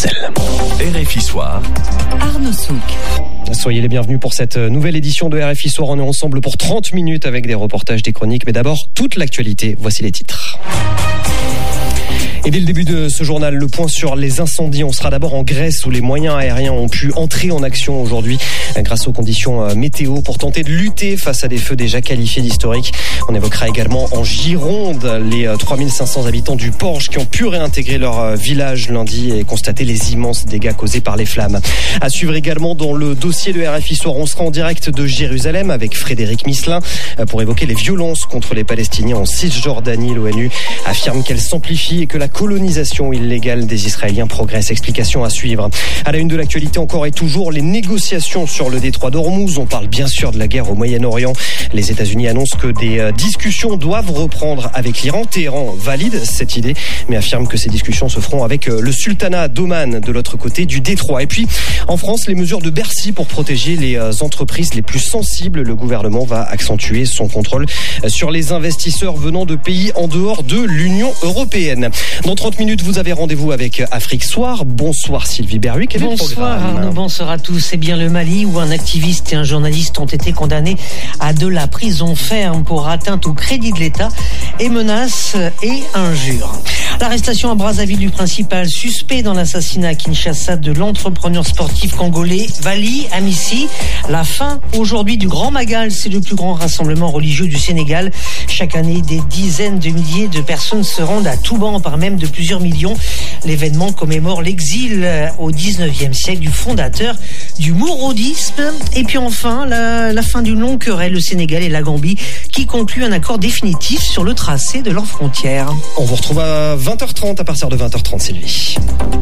Bruxelles. RFI Soir. Arnaud Souk. Soyez les bienvenus pour cette nouvelle édition de RFI Soir. On est ensemble pour 30 minutes avec des reportages, des chroniques. Mais d'abord, toute l'actualité. Voici les titres. Et dès le début de ce journal, le point sur les incendies. On sera d'abord en Grèce où les moyens aériens ont pu entrer en action aujourd'hui grâce aux conditions météo pour tenter de lutter face à des feux déjà qualifiés d'historiques. On évoquera également en Gironde les 3500 habitants du Porge qui ont pu réintégrer leur village lundi et constater les immenses dégâts causés par les flammes. À suivre également dans le dossier de RFI Soir, on sera en direct de Jérusalem avec Frédéric Misselin pour évoquer les violences contre les Palestiniens en Cisjordanie. L'ONU affirme qu'elle s'amplifie et que la colonisation illégale des Israéliens progresse. Explication à suivre. À la une de l'actualité encore et toujours, les négociations sur le détroit d'Ormuz. On parle bien sûr de la guerre au Moyen-Orient. Les États-Unis annoncent que des discussions doivent reprendre avec l'Iran. Téhéran valide cette idée, mais affirme que ces discussions se feront avec le sultanat d'Oman de l'autre côté du détroit. Et puis, en France, les mesures de Bercy pour protéger les entreprises les plus sensibles. Le gouvernement va accentuer son contrôle sur les investisseurs venant de pays en dehors de l'Union européenne. Dans 30 minutes, vous avez rendez-vous avec Afrique Soir. Bonsoir Sylvie Berruy. Bonsoir Arnaud, bonsoir à tous. C'est bien le Mali où un activiste et un journaliste ont été condamnés à de la prison ferme pour atteinte au crédit de l'État et menaces et injures. L'arrestation à Brazzaville du principal suspect dans l'assassinat à Kinshasa de l'entrepreneur sportif congolais Vali Amissi. La fin aujourd'hui du Grand Magal, c'est le plus grand rassemblement religieux du Sénégal. Chaque année, des dizaines de milliers de personnes se rendent à Touban, par même de plusieurs millions. L'événement commémore l'exil au 19e siècle du fondateur du mourodisme. Et puis enfin, la fin d'une longue querelle, le Sénégal et la Gambie, qui conclut un accord définitif sur le tracé de leurs frontières. On vous retrouve à 20h30, à partir de 20h30, Sylvie.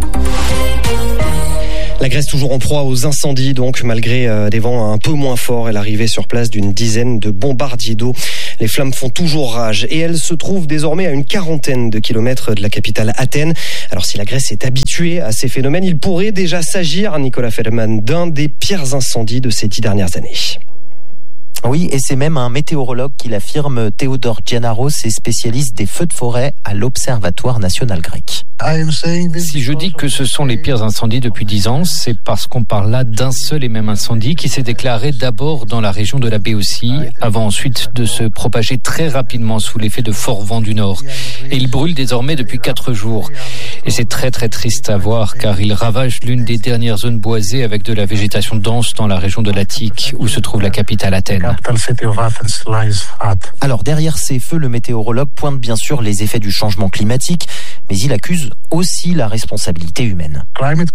La Grèce toujours en proie aux incendies, donc malgré des vents un peu moins forts et l'arrivée sur place d'une dizaine de bombardiers d'eau. Les flammes font toujours rage et elles se trouvent désormais à une quarantaine de kilomètres de la capitale Athènes. Alors si la Grèce est habituée à ces phénomènes, il pourrait déjà s'agir, Nicolas Feldman, d'un des pires incendies de ces 10 dernières années. Oui, et c'est même un météorologue qui l'affirme. Théodore Giannaros est spécialiste des feux de forêt à l'Observatoire national grec. Si je dis que ce sont les pires incendies depuis 10 ans, c'est parce qu'on parle là d'un seul et même incendie qui s'est déclaré d'abord dans la région de la Béotie, avant ensuite de se propager très rapidement sous l'effet de forts vents du nord. Et il brûle désormais depuis 4 jours. Et c'est très très triste à voir car il ravage l'une des dernières zones boisées avec de la végétation dense dans la région de l'Attique où se trouve la capitale Athènes. Alors derrière ces feux, le météorologue pointe bien sûr les effets du changement climatique, mais il accuse aussi la responsabilité humaine.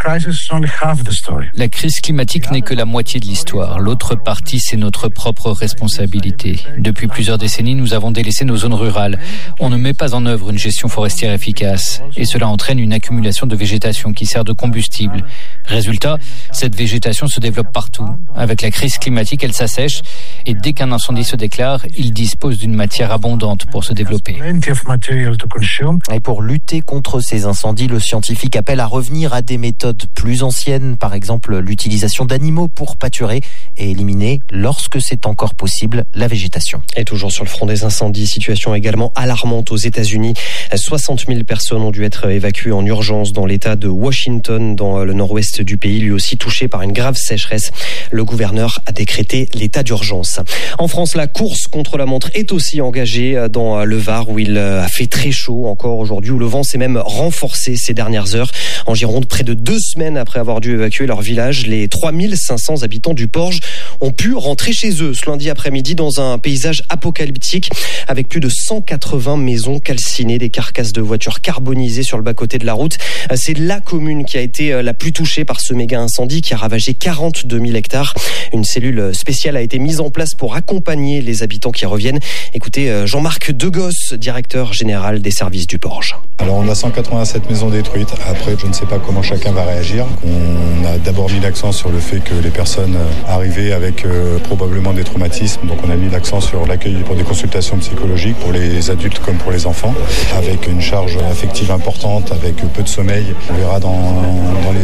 La crise climatique n'est que la moitié de l'histoire. L'autre partie, c'est notre propre responsabilité. Depuis plusieurs décennies, nous avons délaissé nos zones rurales. On ne met pas en œuvre une gestion forestière efficace. Et cela entraîne une accumulation de végétation qui sert de combustible. Résultat, cette végétation se développe partout. Avec la crise climatique, elle s'assèche. Et dès qu'un incendie se déclare, il dispose d'une matière abondante pour se développer. Et pour lutter contre ces incendies, le scientifique appelle à revenir à des méthodes plus anciennes, par exemple l'utilisation d'animaux pour pâturer et éliminer, lorsque c'est encore possible, la végétation. Et toujours sur le front des incendies, situation également alarmante aux États-Unis. 60 000 personnes ont dû être évacuées en urgence dans l'État de Washington, dans le nord-ouest du pays, lui aussi touché par une grave sécheresse. Le gouverneur a décrété l'état d'urgence. En France, la course contre la montre est aussi engagée dans le Var, où il a fait très chaud encore aujourd'hui, où le vent s'est même renforcé ces dernières heures. En Gironde, près de 2 semaines après avoir dû évacuer leur village, les 3500 habitants du Porge ont pu rentrer chez eux ce lundi après-midi dans un paysage apocalyptique avec plus de 180 maisons calcinées, des carcasses de voitures carbonisées sur le bas-côté de la route. C'est la commune qui a été la plus touchée par ce méga incendie qui a ravagé 42 000 hectares. Une cellule spéciale a été mise en place pour accompagner les habitants qui reviennent. Écoutez Jean-Marc Degosse, directeur général des services du Porge. Alors on a 187 maisons détruites. Après, je ne sais pas comment chacun va réagir. On a d'abord mis l'accent sur le fait que les personnes arrivaient avec probablement des traumatismes. Donc on a mis l'accent sur l'accueil pour des consultations psychologiques pour les adultes comme pour les enfants, avec une charge affective importante, avec peu de sommeil. On verra dans les heures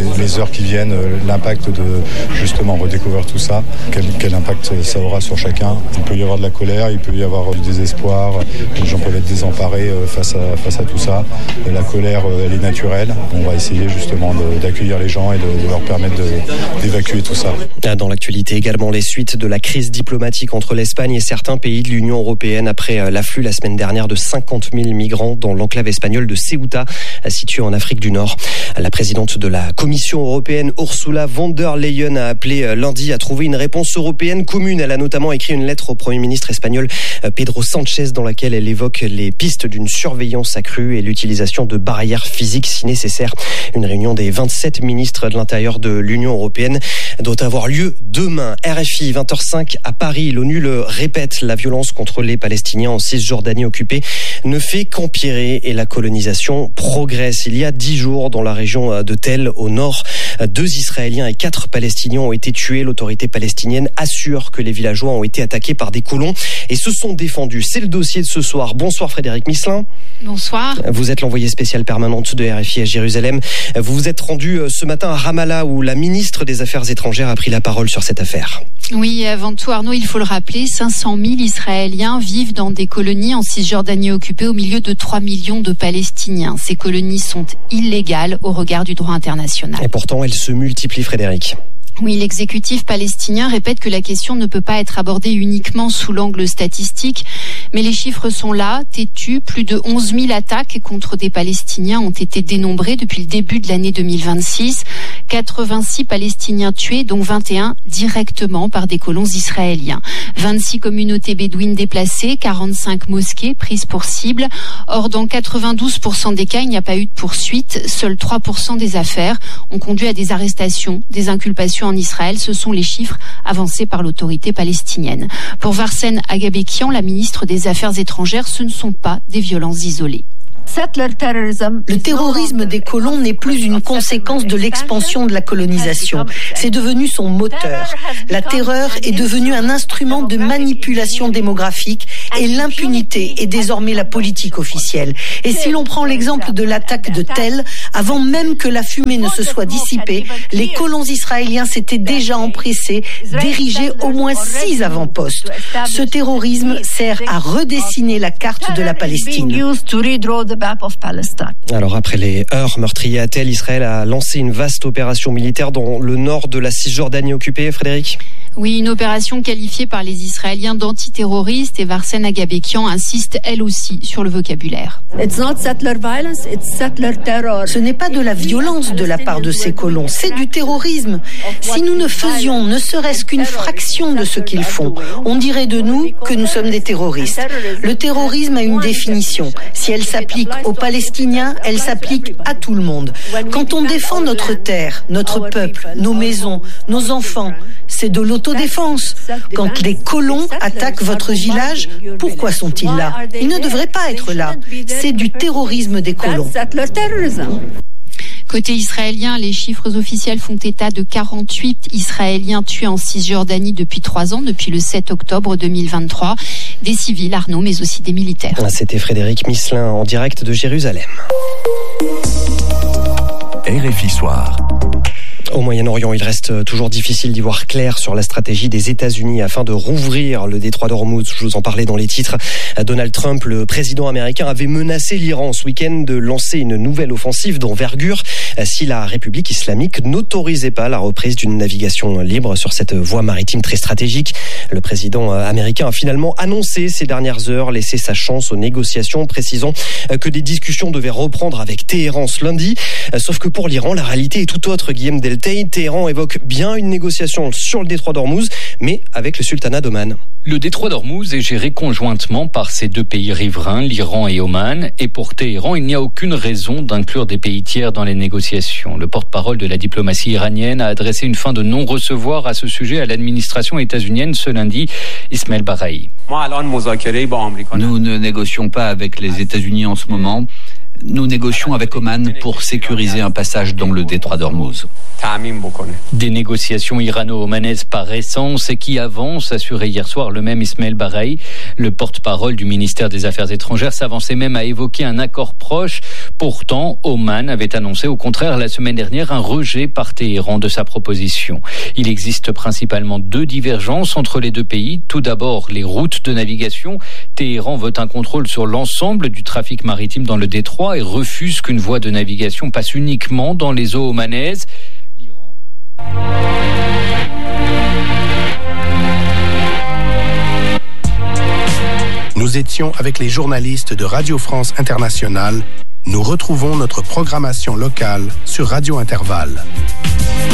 heures qui viennent, l'impact de justement redécouvrir tout ça, quel impact ça aura sur chacun. Il peut y avoir de la colère, il peut y avoir du désespoir, les gens peuvent être désemparés face à tout ça. La colère, elle est naturelle. On va essayer justement d'accueillir les gens et de leur permettre d'évacuer tout ça. Dans l'actualité également, les suites de la crise diplomatique entre l'Espagne et certains pays de l'Union européenne après l'afflux la semaine dernière de 50 000 migrants dans l'enclave espagnole de Ceuta, située en Afrique du Nord. La présidente de la Commission européenne, Ursula von der Leyen, a appelé lundi à trouver une réponse européenne commune. Elle a notamment écrit une lettre au Premier ministre espagnol Pedro Sánchez dans laquelle elle évoque les pistes d'une surveillance accrue et l'utilisation de barrières physiques si nécessaire. Une réunion des 27 ministres de l'Intérieur de l'Union européenne doit avoir lieu demain. RFI, 20h05 à Paris. L'ONU le répète, la violence contre les Palestiniens en Cisjordanie occupée ne fait qu'empirer et la colonisation progresse. Il y a 10 jours, dans la région de Tel, au nord, 2 Israéliens et 4 Palestiniens ont été tués. L'autorité palestinienne assure que les villageois ont été attaqués par des colons et se sont défendus. C'est le dossier de ce soir. Bonsoir Frédéric Misselin. Bonsoir. Vous êtes l'envoyée spéciale permanente de RFI à Jérusalem. Vous vous êtes rendu ce matin à Ramallah où la ministre des Affaires étrangères a pris la parole sur cette affaire. Oui, avant tout Arnaud, il faut le rappeler, 500 000 Israéliens vivent dans des colonies en Cisjordanie occupée au milieu de 3 millions de Palestiniens. Ces colonies sont illégales au regard du droit international. Et pourtant, elles se multiplient, Frédéric. Oui, l'exécutif palestinien répète que la question ne peut pas être abordée uniquement sous l'angle statistique, mais les chiffres sont là, têtus. Plus de 11 000 attaques contre des Palestiniens ont été dénombrées depuis le début de l'année 2026. 86 Palestiniens tués, dont 21 directement par des colons israéliens. 26 communautés bédouines déplacées, 45 mosquées prises pour cible. Or, dans 92% des cas, il n'y a pas eu de poursuite. Seuls 3% des affaires ont conduit à des arrestations, des inculpations en Israël. Ce sont les chiffres avancés par l'autorité palestinienne. Pour Varsen Agabekian, la ministre des Affaires étrangères, ce ne sont pas des violences isolées. Le terrorisme des colons n'est plus une conséquence de l'expansion de la colonisation. C'est devenu son moteur. La terreur est devenue un instrument de manipulation démographique et l'impunité est désormais la politique officielle. Et si l'on prend l'exemple de l'attaque de Tel, avant même que la fumée ne se soit dissipée, les colons israéliens s'étaient déjà empressés d'ériger au moins 6 avant-postes. Ce terrorisme sert à redessiner la carte de la Palestine. Alors après les heurts meurtriers à Tel, Israël a lancé une vaste opération militaire dans le nord de la Cisjordanie occupée, Frédéric ? Oui, une opération qualifiée par les Israéliens d'antiterroriste et Varsen Agabekian insiste elle aussi sur le vocabulaire. Ce n'est pas de la violence de la part de ces colons, c'est du terrorisme. Si nous ne faisions ne serait-ce qu'une fraction de ce qu'ils font, on dirait de nous que nous sommes des terroristes. Le terrorisme a une définition. Si elle s'applique aux Palestiniens, elle s'applique à tout le monde. Quand on défend notre terre, notre peuple, nos maisons, nos enfants, c'est de l'autodéfense. Quand les colons attaquent votre village, pourquoi sont-ils là ? Ils ne devraient pas être là. C'est du terrorisme des colons. Côté israélien, les chiffres officiels font état de 48 Israéliens tués en Cisjordanie depuis 3 ans, depuis le 7 octobre 2023. Des civils, Arnaud, mais aussi des militaires. C'était Frédéric Misselin en direct de Jérusalem. RFI Soir. Au Moyen-Orient, il reste toujours difficile d'y voir clair sur la stratégie des États-Unis afin de rouvrir le détroit d'Ormuz. Je vous en parlais dans les titres. Donald Trump, le président américain, avait menacé l'Iran ce week-end de lancer une nouvelle offensive d'envergure si la République islamique n'autorisait pas la reprise d'une navigation libre sur cette voie maritime très stratégique. Le président américain a finalement annoncé ces dernières heures laisser sa chance aux négociations, précisant que des discussions devaient reprendre avec Téhéran ce lundi. Sauf que pour l'Iran, la réalité est tout autre. Guillaume Deltay, Téhéran évoque bien une négociation sur le détroit d'Ormuz, mais avec le sultanat d'Oman. Le détroit d'Ormuz est géré conjointement par ces 2 pays riverains, l'Iran et Oman. Et pour Téhéran, il n'y a aucune raison d'inclure des pays tiers dans les négociations. Le porte-parole de la diplomatie iranienne a adressé une fin de non-recevoir à ce sujet à l'administration états-unienne ce lundi, Ismaël Baraï. Nous ne négocions pas avec les États-Unis en ce moment. Nous négocions avec Oman pour sécuriser un passage dans le détroit d'Ormuz. Des négociations irano-omanaises par essence et qui avancent, assurait hier soir le même Ismaël Bareï. Le porte-parole du ministère des Affaires étrangères s'avançait même à évoquer un accord proche. Pourtant, Oman avait annoncé au contraire la semaine dernière un rejet par Téhéran de sa proposition. Il existe principalement 2 divergences entre les 2 pays. Tout d'abord, les routes de navigation. Téhéran veut un contrôle sur l'ensemble du trafic maritime dans le détroit et refuse qu'une voie de navigation passe uniquement dans les eaux omanaises. Nous étions avec les journalistes de Radio France Internationale. Nous retrouvons notre programmation locale sur Radio Intervalle.